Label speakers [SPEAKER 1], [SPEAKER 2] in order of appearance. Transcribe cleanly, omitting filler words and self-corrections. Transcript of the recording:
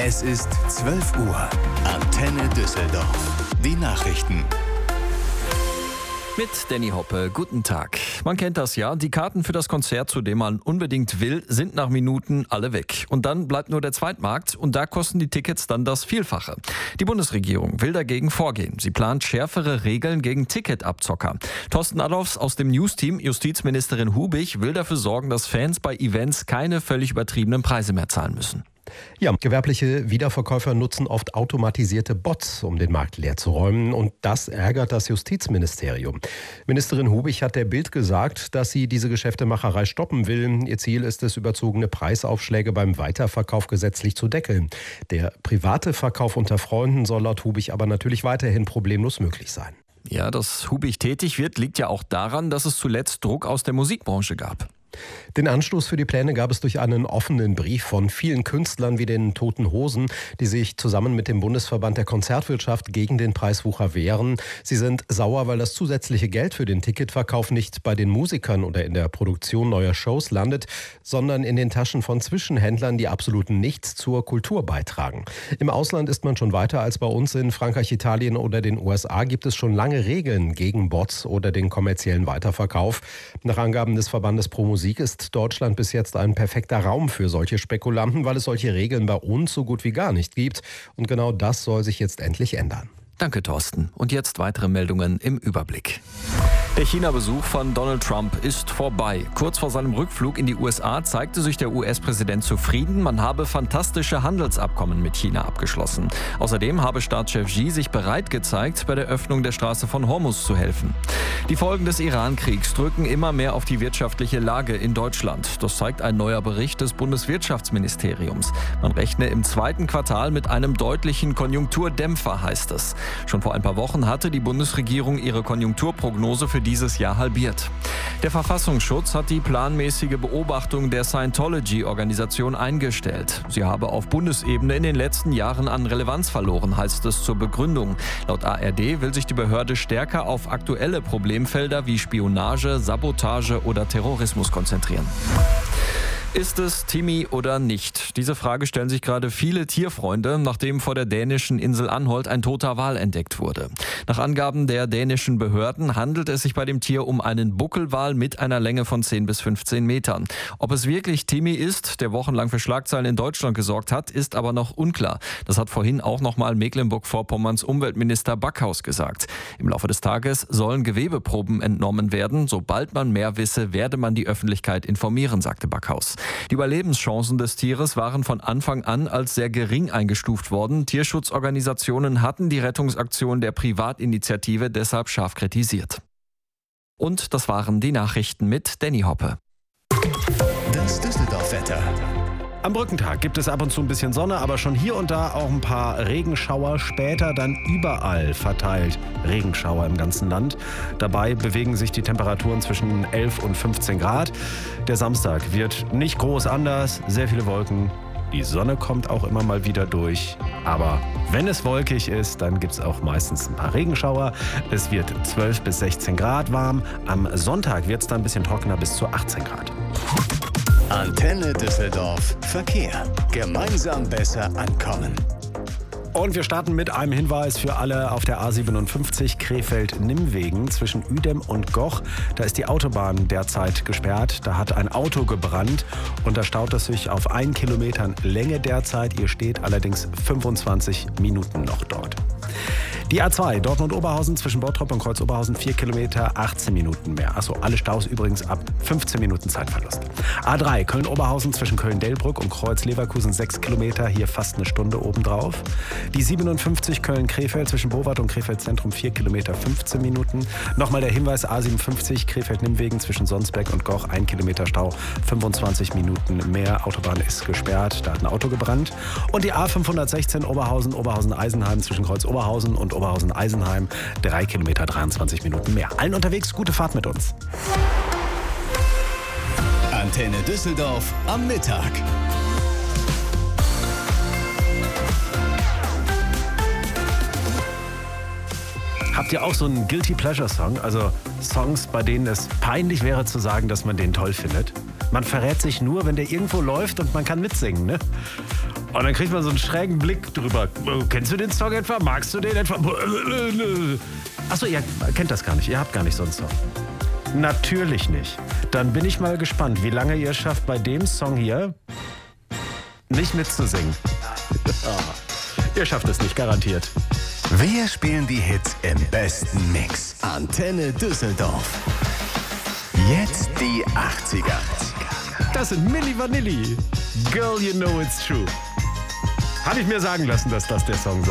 [SPEAKER 1] Es ist 12 Uhr. Antenne Düsseldorf. Die Nachrichten.
[SPEAKER 2] Mit Danny Hoppe, guten Tag. Man kennt das ja, die Karten für das Konzert, zu dem man unbedingt will, sind nach Minuten alle weg. Und dann bleibt nur der Zweitmarkt und da kosten die Tickets dann das Vielfache. Die Bundesregierung will dagegen vorgehen. Sie plant schärfere Regeln gegen Ticketabzocker. Thorsten Adolphs aus dem News-Team, Justizministerin Hubig, will dafür sorgen, dass Fans bei Events keine völlig übertriebenen Preise mehr zahlen müssen.
[SPEAKER 3] Ja, gewerbliche Wiederverkäufer nutzen oft automatisierte Bots, um den Markt leer zu räumen. Und das ärgert das Justizministerium. Ministerin Hubig hat der Bild gesagt, dass sie diese Geschäftemacherei stoppen will. Ihr Ziel ist es, überzogene Preisaufschläge beim Weiterverkauf gesetzlich zu deckeln. Der private Verkauf unter Freunden soll laut Hubig aber natürlich weiterhin problemlos möglich sein.
[SPEAKER 2] Ja, dass Hubig tätig wird, liegt ja auch daran, dass es zuletzt Druck aus der Musikbranche gab.
[SPEAKER 3] Den Anstoß für die Pläne gab es durch einen offenen Brief von vielen Künstlern wie den Toten Hosen, die sich zusammen mit dem Bundesverband der Konzertwirtschaft gegen den Preiswucher wehren. Sie sind sauer, weil das zusätzliche Geld für den Ticketverkauf nicht bei den Musikern oder in der Produktion neuer Shows landet, sondern in den Taschen von Zwischenhändlern, die absolut nichts zur Kultur beitragen. Im Ausland ist man schon weiter als bei uns. In Frankreich, Italien oder den USA gibt es schon lange Regeln gegen Bots oder den kommerziellen Weiterverkauf. Nach Angaben des Verbandes Pro Musik ist Deutschland bis jetzt ein perfekter Raum für solche Spekulanten, weil es solche Regeln bei uns so gut wie gar nicht gibt. Und genau das soll sich jetzt endlich ändern.
[SPEAKER 2] Danke, Thorsten. Und jetzt weitere Meldungen im Überblick. Der China-Besuch von Donald Trump ist vorbei. Kurz vor seinem Rückflug in die USA zeigte sich der US-Präsident zufrieden. Man habe fantastische Handelsabkommen mit China abgeschlossen. Außerdem habe Staatschef Xi sich bereit gezeigt, bei der Öffnung der Straße von Hormuz zu helfen. Die Folgen des Iran-Kriegs drücken immer mehr auf die wirtschaftliche Lage in Deutschland. Das zeigt ein neuer Bericht des Bundeswirtschaftsministeriums. Man rechne im zweiten Quartal mit einem deutlichen Konjunkturdämpfer, heißt es. Schon vor ein paar Wochen hatte die Bundesregierung ihre Konjunkturprognose für dieses Jahr halbiert. Der Verfassungsschutz hat die planmäßige Beobachtung der Scientology-Organisation eingestellt. Sie habe auf Bundesebene in den letzten Jahren an Relevanz verloren, heißt es zur Begründung. Laut ARD will sich die Behörde stärker auf aktuelle Problemfelder wie Spionage, Sabotage oder Terrorismus konzentrieren. Ist es Timmy oder nicht? Diese Frage stellen sich gerade viele Tierfreunde, nachdem vor der dänischen Insel Anholt ein toter Wal entdeckt wurde. Nach Angaben der dänischen Behörden handelt es sich bei dem Tier um einen Buckelwal mit einer Länge von 10 bis 15 Metern. Ob es wirklich Timmy ist, der wochenlang für Schlagzeilen in Deutschland gesorgt hat, ist aber noch unklar. Das hat vorhin auch nochmal Mecklenburg-Vorpommerns Umweltminister Backhaus gesagt. Im Laufe des Tages sollen Gewebeproben entnommen werden. Sobald man mehr wisse, werde man die Öffentlichkeit informieren, sagte Backhaus. Die Überlebenschancen des Tieres waren von Anfang an als sehr gering eingestuft worden. Tierschutzorganisationen hatten die Rettungsaktion der Privatinitiative deshalb scharf kritisiert. Und das waren die Nachrichten mit Danny Hoppe.
[SPEAKER 1] Das Düsseldorf-Wetter.
[SPEAKER 4] Am Brückentag gibt es ab und zu ein bisschen Sonne, aber schon hier und da auch ein paar Regenschauer. Später dann überall verteilt Regenschauer im ganzen Land. Dabei bewegen sich die Temperaturen zwischen 11 und 15 Grad. Der Samstag wird nicht groß anders, sehr viele Wolken. Die Sonne kommt auch immer mal wieder durch. Aber wenn es wolkig ist, dann gibt es auch meistens ein paar Regenschauer. Es wird 12 bis 16 Grad warm. Am Sonntag wird es dann ein bisschen trockener bis zu 18 Grad.
[SPEAKER 1] Antenne Düsseldorf. Verkehr. Gemeinsam besser ankommen.
[SPEAKER 4] Und wir starten mit einem Hinweis für alle auf der A57 Krefeld-Nimmwegen zwischen Uedem und Goch. Da ist die Autobahn derzeit gesperrt. Da hat ein Auto gebrannt und da staut es sich auf 1 Kilometer Länge derzeit. Ihr steht allerdings 25 Minuten noch dort. Die A2 Dortmund-Oberhausen zwischen Bottrop und Kreuz-Oberhausen 4 Kilometer, 18 Minuten mehr. Achso, alle Staus übrigens ab 15 Minuten Zeitverlust. A3 Köln-Oberhausen zwischen Köln-Delbrück und Kreuz-Leverkusen 6 Kilometer, hier fast eine Stunde obendrauf. Die 57 Köln-Krefeld zwischen Bowart und Krefeld-Zentrum 4 Kilometer, 15 Minuten. Nochmal der Hinweis A57 Krefeld-Nimmwegen zwischen Sonsbeck und Goch 1 Kilometer Stau, 25 Minuten mehr. Autobahn ist gesperrt, da hat ein Auto gebrannt. Und die A516 Oberhausen-Eisenheim zwischen Kreuz-Oberhausen und Oberhausen-Eisenheim 3 Kilometer, 23 Minuten mehr. Allen unterwegs, gute Fahrt mit uns.
[SPEAKER 1] Antenne Düsseldorf am Mittag.
[SPEAKER 4] Habt ihr auch so einen Guilty Pleasure Song? Also Songs, bei denen es peinlich wäre zu sagen, dass man den toll findet? Man verrät sich nur, wenn der irgendwo läuft und man kann mitsingen, ne? Und dann kriegt man so einen schrägen Blick drüber. Kennst du den Song etwa? Magst du den etwa? Achso, ihr kennt das gar nicht. Ihr habt gar nicht so einen Song. Natürlich nicht. Dann bin ich mal gespannt, wie lange ihr schafft, bei dem Song hier nicht mitzusingen. Ihr schafft es nicht, garantiert.
[SPEAKER 1] Wir spielen die Hits im besten Mix. Antenne Düsseldorf. Jetzt die 80er.
[SPEAKER 4] Das sind Milli Vanilli. Girl, you know it's true. Habe ich mir sagen lassen, dass das der Song soll.